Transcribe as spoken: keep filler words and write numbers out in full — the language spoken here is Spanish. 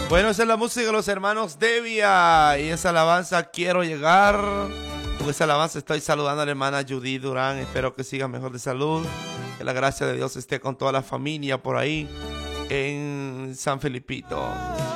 Bueno, esa es la música de los hermanos Devia. Y esa alabanza quiero llegar. Con esa alabanza estoy saludando a la hermana Judy Durán. Espero que siga mejor de salud. Que la gracia de Dios esté con toda la familia por ahí en San Felipito.